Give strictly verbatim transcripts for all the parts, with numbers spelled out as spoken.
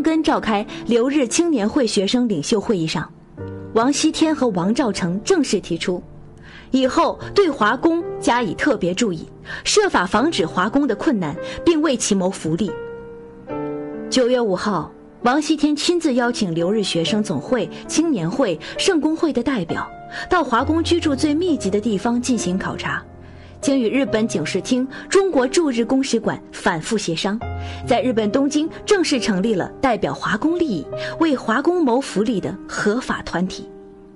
根召开留日青年会学生领袖会议上，王锡天和王兆成正式提出，以后对华工加以特别注意，设法防止华工的困难，并为其谋福利。九月五号，王锡天亲自邀请留日学生总会、青年会、圣公会的代表到华工居住最密集的地方进行考察，经与日本警视厅、中国驻日公使馆反复协商，在日本东京正式成立了代表华工利益、为华工谋福利的合法团体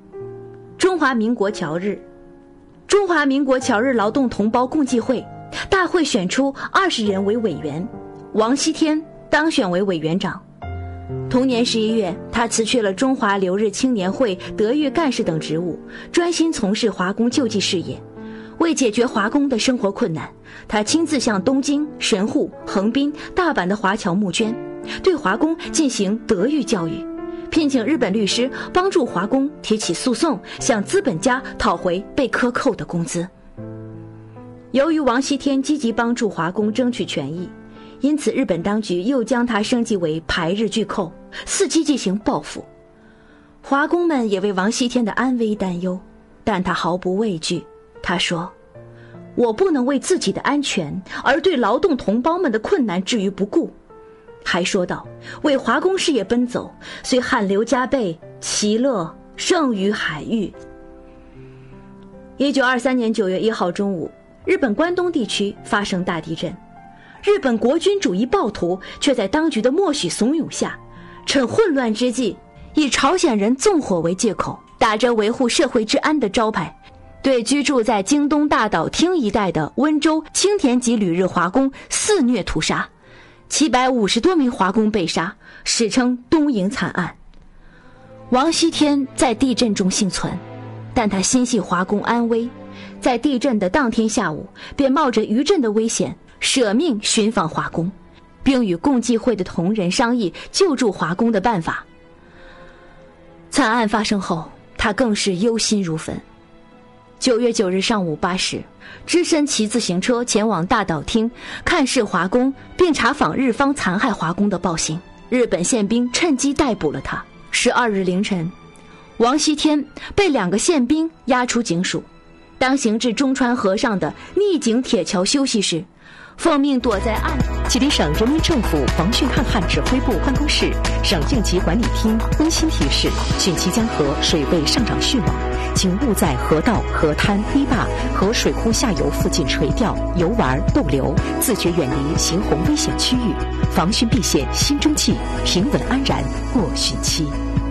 ——中华民国侨日。中华民国侨日劳动同胞共济会大会选出二十人为委员，王锡天当选为委员长。同年十一月，他辞去了中华留日青年会德育干事等职务，专心从事华工救济事业。为解决华工的生活困难，他亲自向东京、神户、横滨、大阪的华侨募捐，对华工进行德育教育，聘请日本律师帮助华工提起诉讼，向资本家讨回被克扣的工资。由于王锡天积极帮助华工争取权益，因此日本当局又将他升级为排日巨寇，伺机进行报复。华工们也为王锡天的安危担忧，但他毫不畏惧。他说，我不能为自己的安全而对劳动同胞们的困难置于不顾。还说道，为华工事业奔走，虽汗流浃背，其乐胜于海域。一九二三年九月一号中午，日本关东地区发生大地震，日本国军主义暴徒却在当局的默许怂恿下，趁混乱之际，以朝鲜人纵火为借口，打着维护社会治安的招牌，对居住在京东大岛町一带的温州、青田籍旅日华工肆虐屠杀，七百五十多名华工被杀，史称东营惨案。王锡天在地震中幸存，但他心系华工安危，在地震的当天下午便冒着余震的危险舍命寻访华工，并与共济会的同仁商议救助华工的办法。惨案发生后，他更是忧心如焚。九月九日上午八时，只身骑自行车前往大岛町看视华工，并查访日方残害华工的暴行。日本宪兵趁机逮捕了他。十二日凌晨，王锡天被两个宪兵押出警署。当行至中川河上的逆井铁桥休息时，奉命躲在暗。 吉林省人民政府防汛旱旱指挥部办公室、省应急管理厅温馨提示：汛期江河水位上涨迅猛，请勿在河道、河滩、堤坝和水库下游附近垂钓、游玩、逗留，自觉远离行洪危险区域，防汛避险新中计，平稳安然过汛期。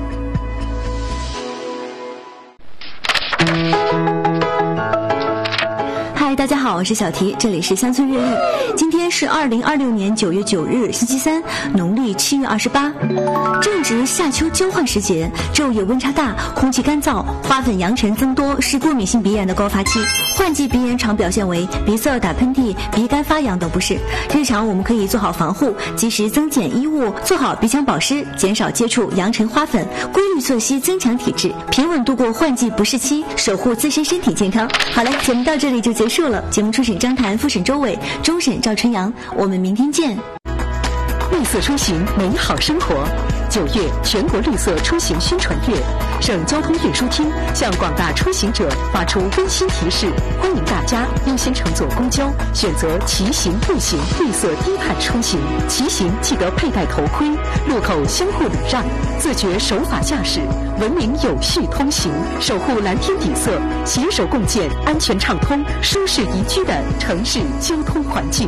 嗨，大家好，我是小提，这里是乡村阅历。今天是二零二六年九月九日，星期三，农历七月二十八，正值夏秋交换时节，昼夜温差大，空气干燥，花粉扬尘增多，是过敏性鼻炎的高发期。换季鼻炎常表现为鼻塞、打喷嚏、鼻干发痒等不适。日常我们可以做好防护，及时增减衣物，做好鼻腔保湿，减少接触扬尘花粉，规律作息增强体质，平稳度过换季不适期，守护自身身体健康。好嘞，节目到这里就结束了。节目初审张谭，复审周伟，终审赵春阳。我们明天见。 绿色出行，美好生活。九月全国绿色出行宣传月，省交通运输厅向广大出行者发出温馨提示，欢迎大家优先乘坐公交，选择骑行、步行绿色低碳出行。骑行记得佩戴头盔，路口相互礼让，自觉守法驾驶，文明有序通行，守护蓝天底色，携手共建安全畅通、舒适宜居的城市交通环境。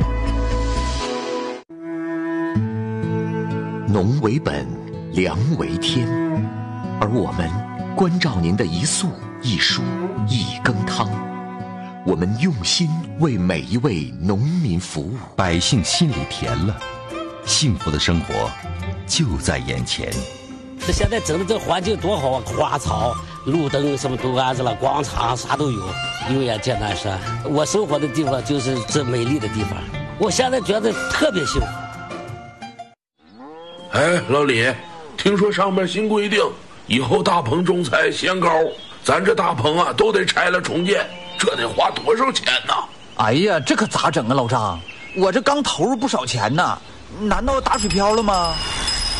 农为本，粮为天，而我们关照您的一粟一黍一羹汤，我们用心为每一位农民服务， 百姓心里甜了，幸福的生活就在眼前。 这现在整的这环境多好啊，花草、路灯什么都安置了，广场啥都有，油盐艰难山。我生活的地方就是这美丽的地方，我现在觉得特别幸福。 哎，老李，听说上面新规定，以后大棚种菜限高，咱这大棚啊都得拆了重建，这得花多少钱呢？ 哎呀，这可咋整啊，老张？我这刚投入不少钱呢，难道打水漂了吗？